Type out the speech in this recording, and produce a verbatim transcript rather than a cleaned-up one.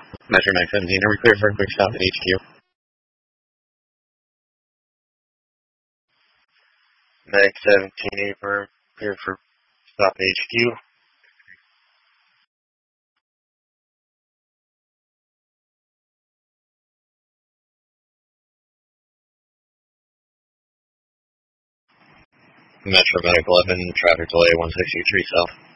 Metro nine seventeen, are we clear for a quick stop at H Q? nine seventeen, we're clear for stop at H Q. Metro Medic eleven, traffic delay one sixty-three south.